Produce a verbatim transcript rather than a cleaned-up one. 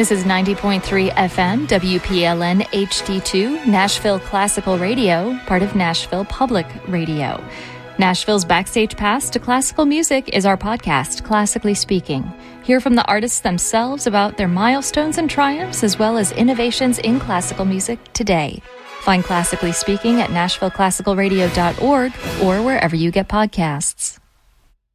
This is ninety point three F M, W P L N H D two, Nashville Classical Radio, part of Nashville Public Radio. Nashville's Backstage Pass to Classical Music is our podcast, Classically Speaking. Hear from the artists themselves about their milestones and triumphs, as well as innovations in classical music today. Find Classically Speaking at nashville classical radio dot org or wherever you get podcasts.